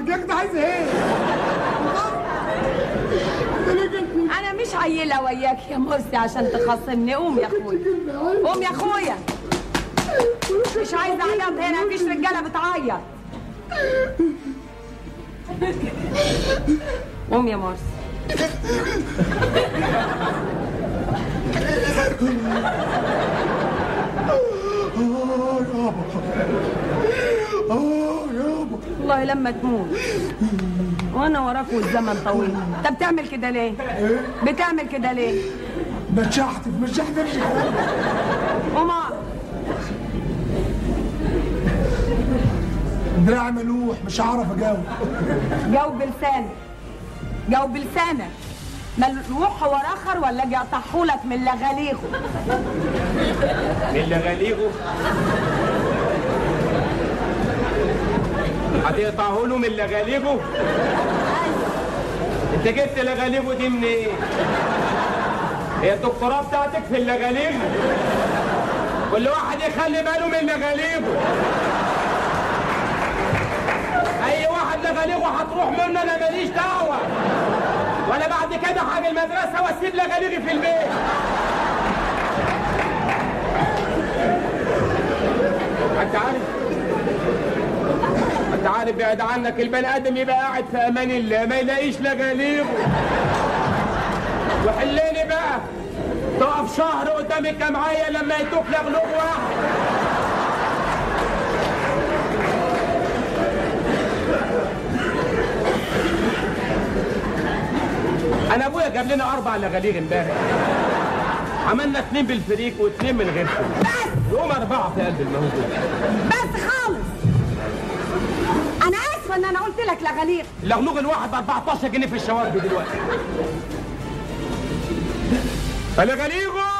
يا اخي عايز ايه؟ انا مش عيله وياك يا مرسي عشان تخاصمني. قوم يا اخويا، قوم يا اخويا. مش عايزه اعيط هنا، مفيش رجاله بتعيط. قوم يا مرسي. يابا والله لما تموت وانا وراك والزمن طويل. انت بتعمل كده ليه؟ بتعمل كده ليه؟ مشحت امشي. قوم. دراعي ملوح مش هعرف اجاوب. جاوب بلسانك، جاوب بلسانك. ملوح ورا اخر ولا اجي اطحولك من لغاليغه؟ من لغاليغه؟ هتقطعه له من لغاليغه؟ انت جبت لغاليغه دي منين؟ ايه؟ هي الدكتوراه بتاعتك في اللغاليغ؟ كل واحد يخلي باله من لغاليغه. اي واحد لغاليغه هتروح منه انا ماليش دعوه، ولا بعد كده هاجي المدرسه واسيب لغاليغي في البيت. انت عارف بعد عنك البني ادم يبقى قاعد في امان الله ما يلاقيش لغاليغه. وحليني بقى تقف شهر قدام الجمعيه لما يدوك لغلوب واحد. انا ابويا جاب لنا 4 لغاليغ امبارح، عملنا 2 بالفريق و2 من غير فريق، يوم 4 في قلب الموضوع. بس خالص انا اسفه ان انا قلت لك لغاليغ. اللغلوغ الواحد ب 14 جنيه في الشوارع دلوقتي. لغاليغو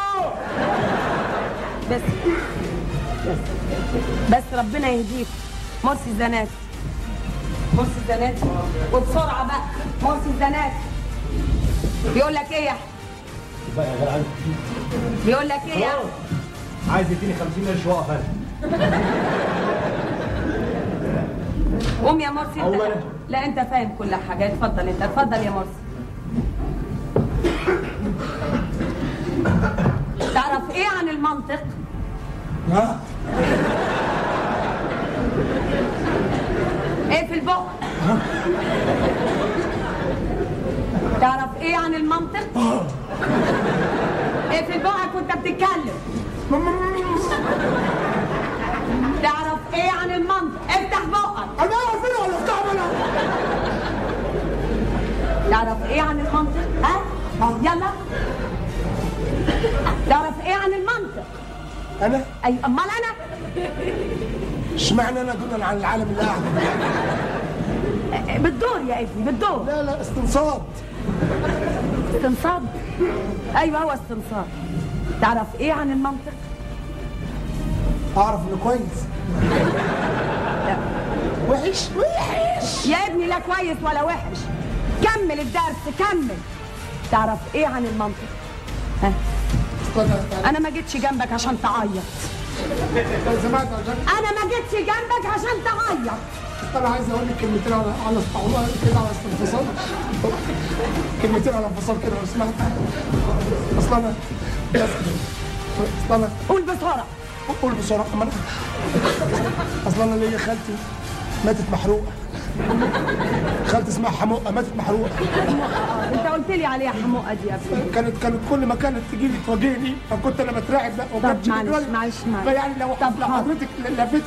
بس ربنا يهديك. مرسي الزناتي، مرسي الزناتي، وبسرعه بقى. مرسي الزناتي بيقول لك ايه يا احمد؟ بيقول لك ايه يا احمد؟ عايز يديني 50 قرش واقف انا. قوم يا مرسي انت. لا انت فاهم كل حاجه. اتفضل انت، اتفضل يا مرسي. تعرف ايه عن المنطق؟ ها؟ ايه في البق؟ تعرف ايه عن المنطق؟ ايه في البقك وانت بتتكلم؟ تعرف ايه عن المنطق؟ افتح بقك. انا اعرف ايه ولا افتح انا؟ تعرف ايه عن المنطق؟ ها؟ يلا. تعرف ايه عن المنطق؟ انا؟ اي امال انا؟ اشمعنى انا دونا عن العالم اللي قاعد؟ بالدور يا ابني، بالدور. لا استنصاد. استنصاد؟ ايوه هو استنصاد. تعرف ايه عن المنطق؟ اعرف انه كويس. لا وحش. يا ابني، لا كويس ولا وحش. كمل الدرس كمل. تعرف ايه عن المنطق؟ ها؟ انا ما جيتش جنبك عشان تعيط. انا ما جيتش جنبك عشان تعيط. انا عايز اقول لك كلمتين على استعوار كده، على استنفصال. كلمتين على انفصال كده لو سمحت. اصل انا قول بسرعه. قول بسرعه. اصل انا ليا خالتي ماتت محروقه. خالتي اسمها حموقه ماتت محروقه. انت قلت لي عليها حموقه دي قبل. كانت كل ما كانت تجي لي تواجهني فكنت انا بترعب. لا طب معلش فيعني لو حضرتك لفيت